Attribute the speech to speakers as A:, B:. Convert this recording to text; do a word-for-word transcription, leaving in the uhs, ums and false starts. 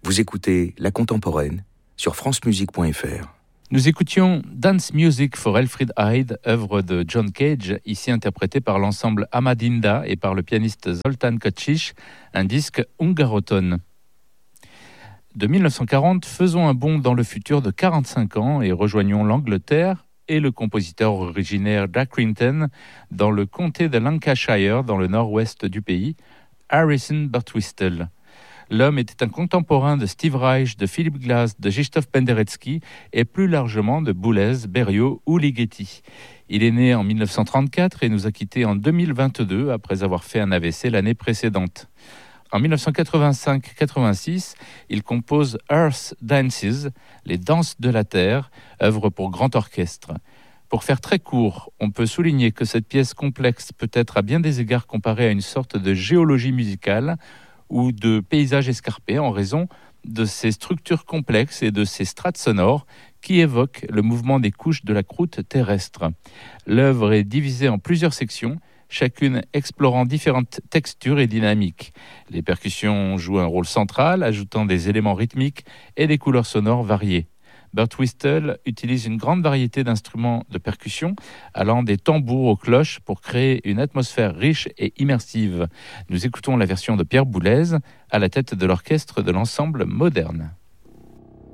A: Vous écoutez La Contemporaine sur francemusique point f r.
B: Nous écoutions Dance Music for Elfriede Hyde, œuvre de John Cage, ici interprétée par l'ensemble Amadinda et par le pianiste Zoltán Kocsis, un disque hungaroton. De mille neuf cent quarante, faisons un bond dans le futur de quarante-cinq ans et rejoignons l'Angleterre et le compositeur originaire d'Accrington dans le comté de Lancashire, dans le nord-ouest du pays, Harrison Birtwistle. L'homme était un contemporain de Steve Reich, de Philip Glass, de Krzysztof Penderecki et plus largement de Boulez, Berio ou Ligeti. Il est né en mille neuf cent trente-quatre et nous a quittés en deux mille vingt-deux après avoir fait un A V C l'année précédente. En mille neuf cent quatre-vingt-cinq quatre-vingt-six, il compose Earth Dances, les danses de la Terre, œuvre pour grand orchestre. Pour faire très court, on peut souligner que cette pièce complexe peut être à bien des égards comparée à une sorte de géologie musicale ou de paysage escarpé en raison de ses structures complexes et de ses strates sonores qui évoquent le mouvement des couches de la croûte terrestre. L'œuvre est divisée en plusieurs sections, chacune explorant différentes textures et dynamiques. Les percussions jouent un rôle central, ajoutant des éléments rythmiques et des couleurs sonores variées. Birtwistle utilise une grande variété d'instruments de percussion, allant des tambours aux cloches pour créer une atmosphère riche et immersive. Nous écoutons la version de Pierre Boulez à la tête de l'orchestre de l'ensemble moderne.